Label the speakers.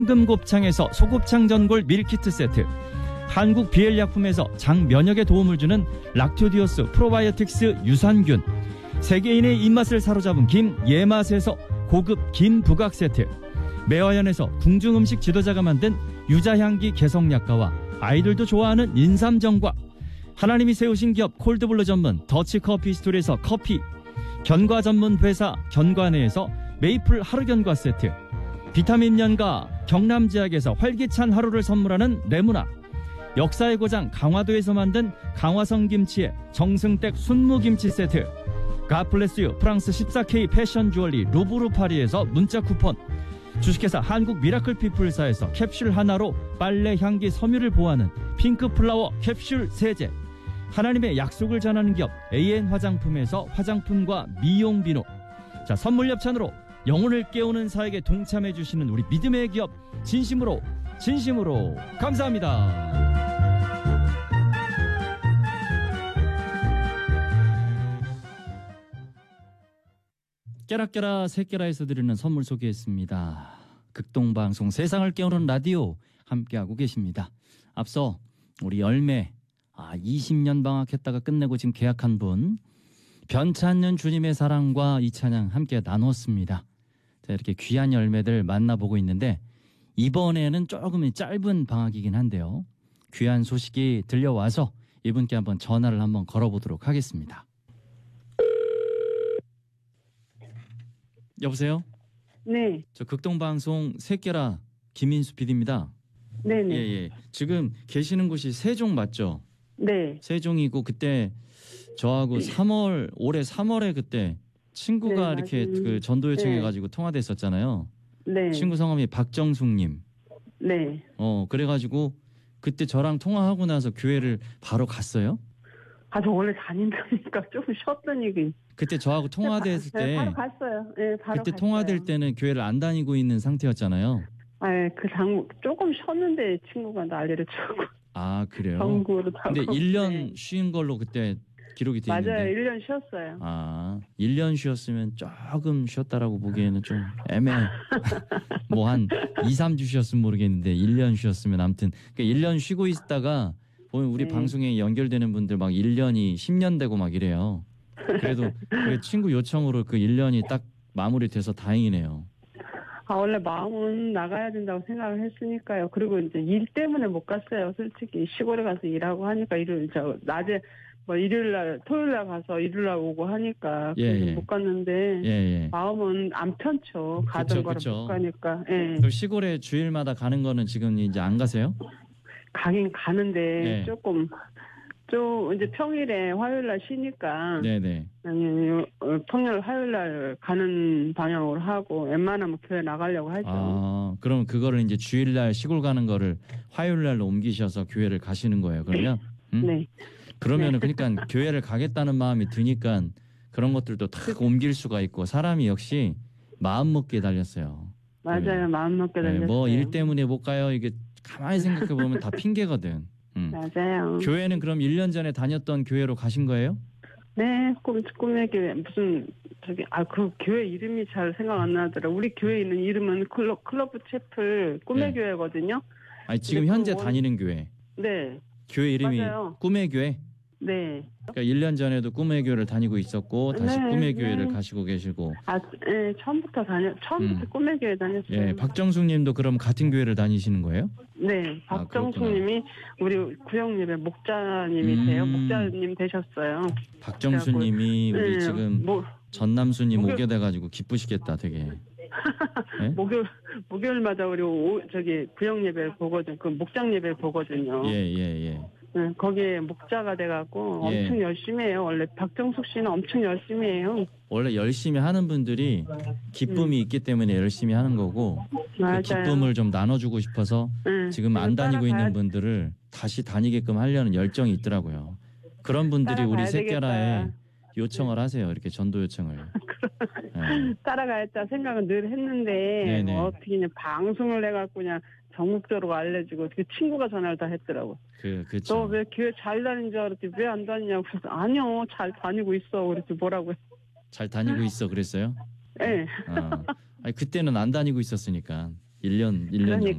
Speaker 1: 황금곱창에서 소곱창 전골 밀키트 세트, 한국 비엘약품에서 장 면역에 도움을 주는 락토디오스 프로바이오틱스 유산균, 세계인의 입맛을 사로잡은 김 예맛에서 고급 김 부각 세트, 매화연에서 궁중음식 지도자가 만든 유자향기 개성약과와 아이들도 좋아하는 인삼정과, 하나님이 세우신 기업 콜드블루 전문 더치커피 스토리에서 커피, 견과 전문 회사 견과내에서 메이플 하루견과 세트, 비타민 연가 경남제약에서 활기찬 하루를 선물하는 레무나, 역사의 고장 강화도에서 만든 강화성 김치의 정승댁 순무김치 세트, 가플레스유 프랑스 14K 패션 주얼리 루브르 파리에서 문자 쿠폰, 주식회사 한국 미라클 피플사에서 캡슐 하나로 빨래 향기 섬유를 보호하는 핑크 플라워 캡슐 세제, 하나님의 약속을 전하는 기업 AN 화장품에서 화장품과 미용 비누. 자, 선물 협찬으로 영혼을 깨우는 사역에 동참해 주시는 우리 믿음의 기업 진심으로 감사합니다. 깨라깨라 새깨라에서 드리는 선물 소개했습니다. 극동방송 세상을 깨우는 라디오 함께하고 계십니다. 앞서 우리 열매 20년 방학했다가 끝내고 지금 계약한 분, 변찮는 주님의 사랑과 이 찬양 함께 나눴습니다. 자, 이렇게 귀한 열매들 만나보고 있는데 이번에는 조금 짧은 방학이긴 한데요. 귀한 소식이 들려와서 이분께 한번 전화를 한번 걸어보도록 하겠습니다. 여보세요?
Speaker 2: 네.
Speaker 1: 저 극동방송 새깨라 김인수 PD입니다.
Speaker 2: 네네.
Speaker 1: 예. 지금 계시는 곳이 세종 맞죠?
Speaker 2: 네.
Speaker 1: 세종이고 그때 저하고 올해 3월에 그때 친구가
Speaker 2: 네,
Speaker 1: 이렇게
Speaker 2: 맞아요.
Speaker 1: 그 전도 요청해가지고 통화됐었잖아요.
Speaker 2: 네.
Speaker 1: 친구 성함이 박정숙님.
Speaker 2: 네.
Speaker 1: 그래가지고 그때 저랑 통화하고 나서 교회를 바로 갔어요?
Speaker 2: 저 원래 다닌다니까 좀 쉬었더니
Speaker 1: 그때 저하고 통화됐을 때
Speaker 2: 바로 갔어요. 네, 바로
Speaker 1: 그때
Speaker 2: 갔어요.
Speaker 1: 통화될 때는 교회를 안 다니고 있는 상태였잖아요.
Speaker 2: 조금 쉬었는데 친구가 난리를 치고.
Speaker 1: 아, 그래요?
Speaker 2: 전국으로 다.
Speaker 1: 근데 1년
Speaker 2: 네.
Speaker 1: 쉰 걸로 그때 기록이 돼 있는데.
Speaker 2: 맞아요. 1년 쉬었어요.
Speaker 1: 1년 쉬었으면 조금 쉬었다라고 보기에는 좀 애매해. 뭐 한 2, 3주 쉬었으면 모르겠는데 1년 쉬었으면 아무튼 그러니까 1년 쉬고 있다가 보면 우리
Speaker 2: 네.
Speaker 1: 방송에 연결되는 분들 막 1년이 10년 되고 막 이래요. 그래도 그 친구 요청으로 그 1년이 딱 마무리돼서 다행이네요.
Speaker 2: 원래 마음은 나가야 된다고 생각을 했으니까요. 그리고 이제 일 때문에 못 갔어요. 솔직히 시골에 가서 일하고 하니까 낮에 일요일 날, 토요일 날 가서 일요일 날 오고 하니까
Speaker 1: 예.
Speaker 2: 못 갔는데
Speaker 1: 예.
Speaker 2: 마음은 안 편쳐. 가던 거를 못 가니까. 예.
Speaker 1: 그럼 시골에 주일마다 가는 거는 지금 이제 안 가세요?
Speaker 2: 가긴 가는데
Speaker 1: 예.
Speaker 2: 조금 좀 이제 평일에 화요일 날 쉬니까
Speaker 1: 네네.
Speaker 2: 평일 화요일 날 가는 방향으로 하고 웬만하면 교회 나가려고 하죠.
Speaker 1: 그럼 그거를 이제 주일날 시골 가는 거를 화요일 날로 옮기셔서 교회를 가시는 거예요, 그러면?
Speaker 2: 네.
Speaker 1: 그러면은 그러니까 교회를 가겠다는 마음이 드니까 그런 것들도 탁 옮길 수가 있고 사람이 역시 마음 먹기에 달렸어요.
Speaker 2: 맞아요. 마음 먹게 달렸어요.
Speaker 1: 뭐 일 때문에 못 가요. 이게 가만히 생각해 보면 다 핑계거든.
Speaker 2: 맞아요.
Speaker 1: 교회는 그럼 1년 전에 다녔던 교회로 가신 거예요?
Speaker 2: 네, 꿈의 교회 그 교회 이름이 잘 생각 안 나더라. 우리 교회 있는 이름은 클러브 채플 꿈의 교회거든요.
Speaker 1: 지금 현재 다니는 교회.
Speaker 2: 네.
Speaker 1: 교회 이름이
Speaker 2: 맞아요.
Speaker 1: 꿈의 교회?
Speaker 2: 네.
Speaker 1: 그러니까 1년 전에도 꿈의 교회를 다니고 있었고 다시 꿈의 교회를 가시고 계시고.
Speaker 2: 처음부터 꿈의 교회 다녔어요.
Speaker 1: 예, 박정숙 님도 그럼 같은 교회를 다니시는 거예요?
Speaker 2: 네. 박정숙 님이 우리 구역예배 목자님이세요. 목자님 되셨어요.
Speaker 1: 박정숙 님이 우리 지금 전남수 님 오게 돼 가지고 기쁘시겠다, 되게. 네?
Speaker 2: 목요일마다 우리 구역예배를 보거든. 그 목장 예배를 보거든요.
Speaker 1: 예.
Speaker 2: 네, 거기에 목자가 돼갖고 엄청 열심히 해요. 원래 박정숙 씨는 엄청 열심히 해요.
Speaker 1: 원래 열심히 하는 분들이 기쁨이 있기 때문에 열심히 하는 거고 그 기쁨을 좀 나눠주고 싶어서 지금 안 다니고 있는 분들을 다시 다니게끔 하려는 열정이 있더라고요. 그런 분들이 우리 새깨라에 요청을 하세요. 이렇게 전도 요청을.
Speaker 2: 따라가야겠다 생각은 늘 했는데 어떻게 그냥 방송을 해갖고 그냥 전국적으로 알려주고 그 친구가 전화를 다 했더라고.
Speaker 1: 그렇죠.
Speaker 2: 너 왜 교회 잘 다니는 줄 알았지 왜 안 다니냐고. 그래서 아니요 잘 다니고 있어. 그랬지 뭐라고요.
Speaker 1: 잘 다니고 있어 그랬어요?
Speaker 2: 네.
Speaker 1: 아니, 그때는 안 다니고 있었으니까. 1년 정도.